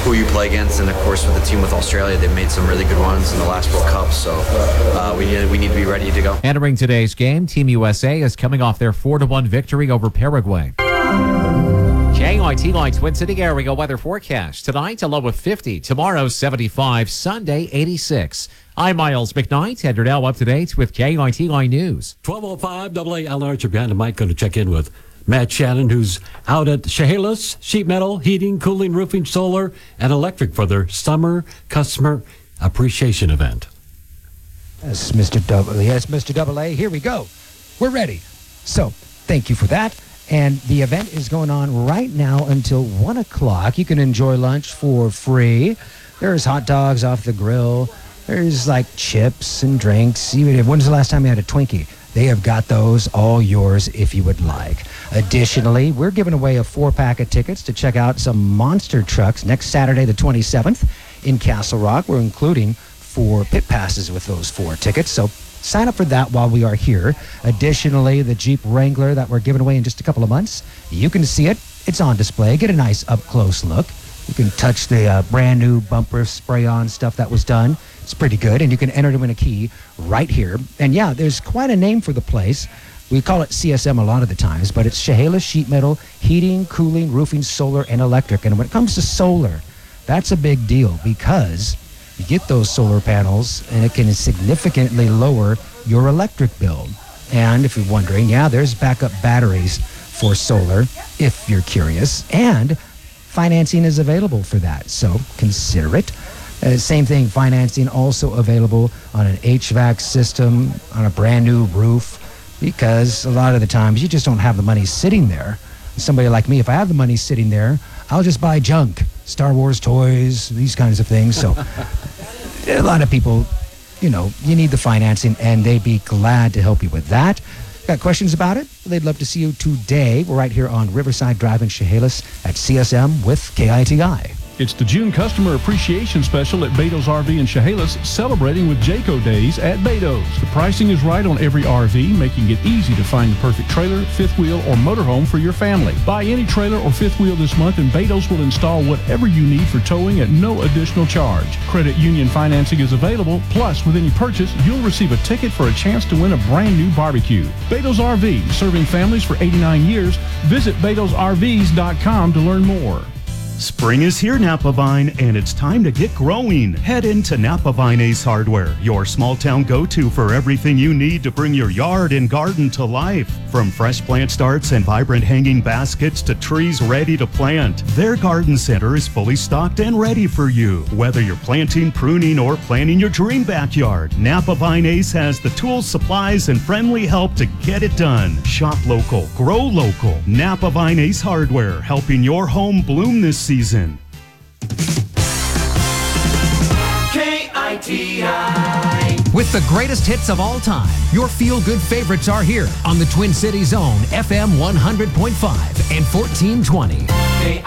who you play against, and of course with the team with Australia, they've made some really good ones in the last World Cup, so we need to be ready to go. Entering today's game, Team USA is coming off their 4-1 victory over Paraguay. KIT Line Twin City area weather forecast. Tonight, a low of 50. Tomorrow, 75. Sunday, 86. I'm Miles McKnight, and you're now up to date with KIT Line News. 12:05, AA Japan, and Mike going to check in with Matt Shannon, who's out at Chehalis Sheet Metal, Heating, Cooling, Roofing, Solar, and Electric for their Summer Customer Appreciation Event. Yes, Mr. Double A. Here we go. We're ready. So, thank you for that. And the event is going on right now until 1 o'clock. You can enjoy lunch for free. There's hot dogs off the grill. There's like chips and drinks. When's the last time you had a Twinkie? They have got those, all yours if you would like. Additionally, we're giving away a 4-pack of tickets to check out some monster trucks next Saturday, the 27th, in Castle Rock. We're including 4 pit passes with those 4 tickets. So sign up for that while we are here. Additionally, the Jeep Wrangler that we're giving away in just a couple of months, you can see it. It's on display. Get a nice up-close look. You can touch the brand new bumper spray-on stuff that was done. It's pretty good, and you can enter to win a key right here. And yeah, there's quite a name for the place. We call it CSM a lot of the times, but it's Chehalis Sheet Metal, Heating, Cooling, Roofing, Solar, and Electric. And when it comes to solar, that's a big deal because you get those solar panels, and it can significantly lower your electric bill. And if you're wondering, yeah, there's backup batteries for solar, if you're curious. And financing is available for that, so consider it. Same thing, financing also available on an HVAC system, on a brand new roof, because a lot of the times you just don't have the money sitting there. Somebody like me, if I have the money sitting there, I'll just buy junk, Star Wars toys, these kinds of things. So a lot of people, you need the financing, and they'd be glad to help you with that. Got questions about it? They'd love to see you today. We're right here on Riverside Drive in Chehalis at CSM with KITI. It's the June Customer Appreciation Special at Beto's RV in Chehalis, celebrating with Jayco Days at Beto's. The pricing is right on every RV, making it easy to find the perfect trailer, fifth wheel, or motorhome for your family. Buy any trailer or fifth wheel this month, and Beto's will install whatever you need for towing at no additional charge. Credit union financing is available, plus with any purchase, you'll receive a ticket for a chance to win a brand new barbecue. Beto's RV, serving families for 89 years. Visit BetosRVs.com to learn more. Spring is here, Napa Vine, and it's time to get growing. Head into Napa Vine Ace Hardware, your small town go-to for everything you need to bring your yard and garden to life. From fresh plant starts and vibrant hanging baskets to trees ready to plant, their garden center is fully stocked and ready for you. Whether you're planting, pruning, or planning your dream backyard, Napa Vine Ace has the tools, supplies, and friendly help to get it done. Shop local, grow local. Napa Vine Ace Hardware, helping your home bloom this season. KITI. With the greatest hits of all time, your feel-good favorites are here on the Twin Cities Zone, FM 100.5 and 1420. KITI.